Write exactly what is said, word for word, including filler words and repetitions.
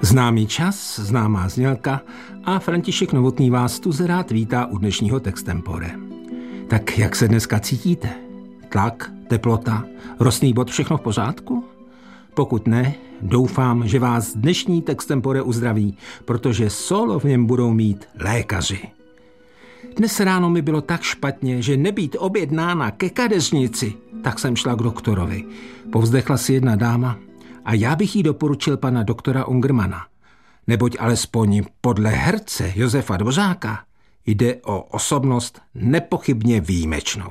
Známý čas, známá znělka a František Novotný vás tu rád vítá u dnešního Textempore. Tak jak se dneska cítíte? Tlak, teplota, rostný bod, všechno v pořádku? Pokud ne, doufám, že vás dnešní Textempore uzdraví, protože solo v něm budou mít lékaři. Dnes ráno mi bylo tak špatně, že nebýt objednána ke kadeřnici, tak jsem šla k doktorovi. Povzdechla si jedna dáma a já bych jí doporučil pana doktora Ungermana. Neboť alespoň podle herce Josefa Dvořáka jde o osobnost nepochybně výjimečnou.